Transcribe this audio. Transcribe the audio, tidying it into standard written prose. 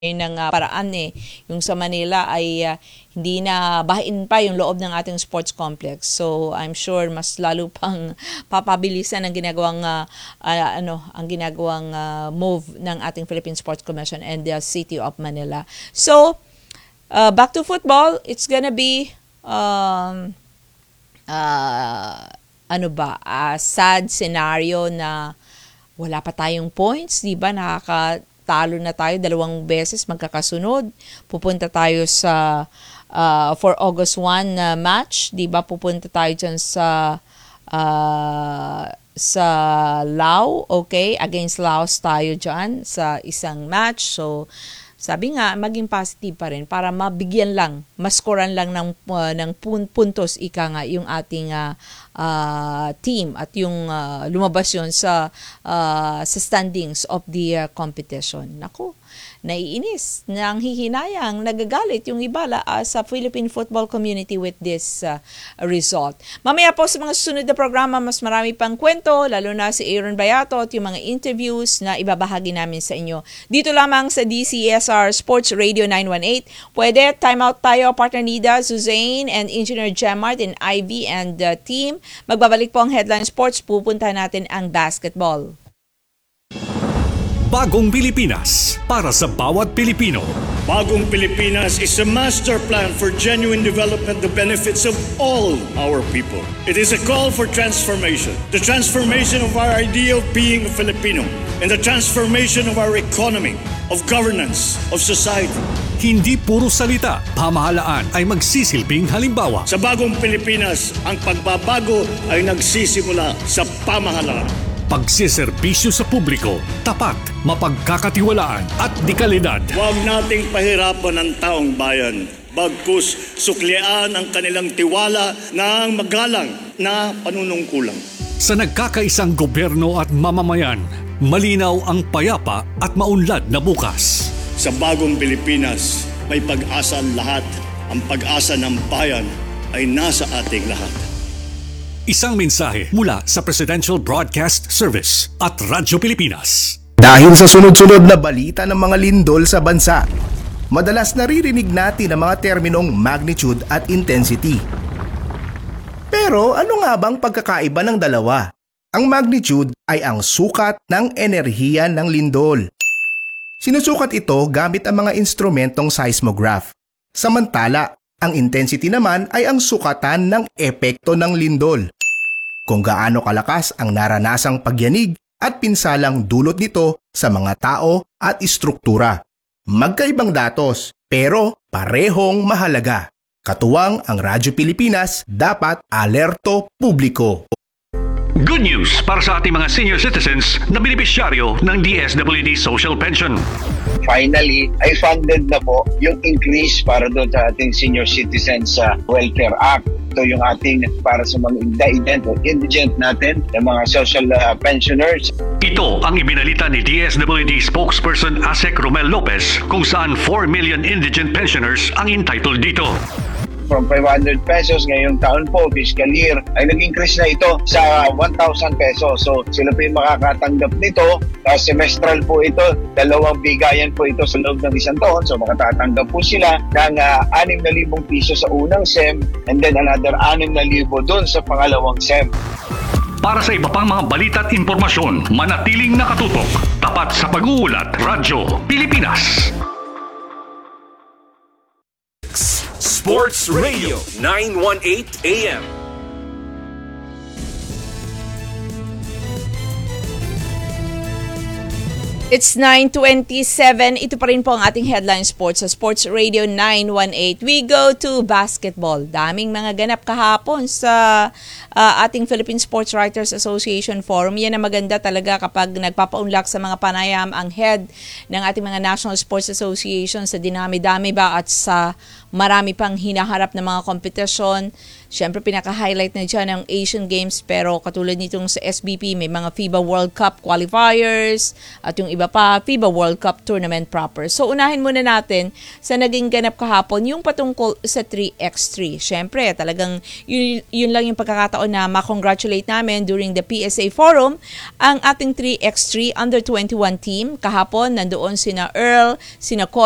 ng paraan yung sa Manila ay hindi na bahain pa yung loob ng ating sports complex. So I'm sure mas lalo pang papabilisan ang ginagawang move ng ating Philippine Sports Commission and the City of Manila. So back to football, it's gonna be sad scenario na wala pa tayong points, di ba? Talo na tayo 2 beses magkakasunod. Pupunta tayo sa for August 1 na match, 'di ba? Pupunta tayo diyan sa Lao, okay? Against Laos tayo diyan sa isang match. So sabi nga, maging positive pa rin para mabigyan lang, maskoran lang ng puntos nga yung ating team at yung lumabas yun sa standings of the competition. Naku, naiinis, nanghihinayang, nagagalit yung iba sa Philippine football community with this result. Mamaya po sa mga susunod na programa, mas marami pang kwento, lalo na si Aaron Bayato at yung mga interviews na ibabahagi namin sa inyo. Dito lamang sa DCSR Sports Radio 918. Pwede, time out tayo, partner Nida, Suzanne, and Engineer Gemart and Ivy and the team. Magbabalik po ang Headline Sports, pupunta natin ang basketball. Bagong Pilipinas para sa bawat Pilipino. Bagong Pilipinas is a master plan for genuine development that benefits of all our people. It is a call for transformation. The transformation of our idea of being a Filipino and the transformation of our economy, of governance, of society. Hindi puro salita, pamahalaan ay magsisilbing halimbawa. Sa Bagong Pilipinas, ang pagbabago ay nagsisimula sa pamahalaan. Pagsiservisyo sa publiko, tapat, mapagkakatiwalaan at dekalidad. Huwag nating pahirapan ang taong bayan. Bagkus suklian ang kanilang tiwala ng magalang na panunungkulan. Sa nagkakaisang gobyerno at mamamayan, malinaw ang payapa at maunlad na bukas. Sa Bagong Pilipinas, may pag-asa ang lahat. Ang pag-asa ng bayan ay nasa ating lahat. Isang mensahe mula sa Presidential Broadcast Service at Radyo Pilipinas. Dahil sa sunod-sunod na balita ng mga lindol sa bansa, madalas naririnig natin ang mga terminong magnitude at intensity. Pero ano nga bang pagkakaiba ng dalawa? Ang magnitude ay ang sukat ng enerhiya ng lindol. Sinusukat ito gamit ang mga instrumentong seismograph. Samantala, ang intensity naman ay ang sukatan ng epekto ng lindol. Kung gaano kalakas ang naranasang pagyanig at pinsalang dulot nito sa mga tao at istruktura. Magkaibang datos, pero parehong mahalaga. Katuwang ang Radyo Pilipinas, dapat alerto publiko. Good news para sa ating mga senior citizens na benepisyaryo ng DSWD Social Pension. Finally, ay funded na po yung increase para doon sa ating Senior Citizens Welfare Act. Ito yung ating para sa mga indigent natin, yung mga social pensioners. Ito ang ibinalita ni DSWD spokesperson Asek Romel Lopez kung saan 4 million indigent pensioners ang entitled dito. From 500 pesos ngayong taon po, fiscal year, ay nag-increase na ito sa 1,000 pesos. So sila po yung makakatanggap nito. Semestral po ito, 2 bigayan po ito sa loob ng isang taon. So makatatanggap po sila ng 6,000 piso sa unang SEM and then another 6,000 doon sa pangalawang SEM. Para sa iba pang mga balita at impormasyon, manatiling nakatutok. Tapat sa pag-uulat, Radyo Pilipinas. Sports Radio 918 AM. It's 9:27. Ito pa rin po ang ating Headline Sports sa Sports Radio 918. We go to basketball. Daming mga ganap kahapon sa ating Philippine Sports Writers Association Forum. Yan ang maganda talaga kapag nagpapaunlak sa mga panayam ang head ng ating mga National Sports Association sa dinami-dami ba at sa marami pang hinaharap na mga kompetisyon. Siyempre, pinaka-highlight na dyan ang Asian Games, pero katulad nitong sa SBP, may mga FIBA World Cup qualifiers at yung iba pa, FIBA World Cup tournament proper. So, unahin muna natin sa naging ganap kahapon, yung patungkol sa 3x3. Siyempre, talagang yun lang yung pagkakataon na makongratulate namin during the PSA Forum ang ating 3x3 under 21 team. Kahapon, nandoon sina Earl, sina